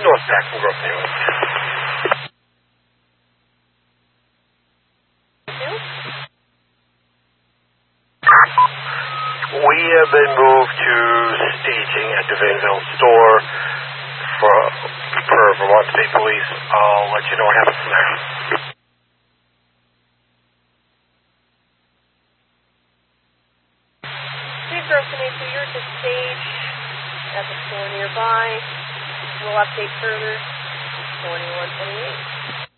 North Saxon Grove, New England. We have been moved to staging at the Vanville store for Vermont State Police. I'll let you know what happens from there. Steve Grossman, so you're at the stage at the store nearby. We'll update further. 2128.